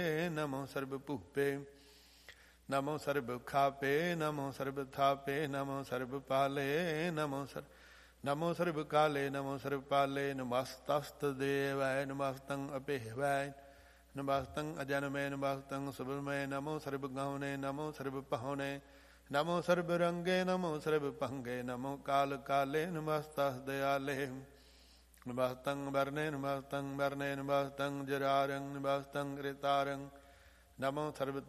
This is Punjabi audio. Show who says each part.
Speaker 1: ਨਮੋ ਸਰਬ ਭੂਪੇ ਨਮੋ ਸਰਬ ਖਾਪੇ ਨਮੋ ਸਰਬ ਥਾਪੇ ਨਮੋ ਸਰਬ ਪਾਲੇ ਨਮੋ ਸਰਬ ਕਾਲੇ ਨਮੋ ਸਰਬ ਪਾਲੇ ਨਮਸਤਸਤ ਦੇਵੈ ਨਮਸਤੰ ਅਭਿਹਵੈ ਨਮਸਤੰ ਅਜਨਮੇ ਨਮਸਤੰ ਸੁਭਮੈ ਨਮੋ ਸਰਬ ਗਾਉਨੇ ਨਮੋ ਸਰਬ ਪਹੁਨੇ ਨਮੋ ਸਰਬ ਰੰਗੇ ਨਮੋ ਸਰਬ ਭੰਗੇ ਨਮੋ ਕਾਲ ਕਾਲੇ ਨਮਸਤਸ ਦਿਆਲੇ ਨਮਸਤੰ ਵਰਨੇ ਨਮਸਤੰ ਵਰਨੇ ਨਮਸਤੰ ਜਰਾਰੰ ਨਮਸਤੰ ਰਿਤਾਰੰ ਨਮੋ ਸਰਬ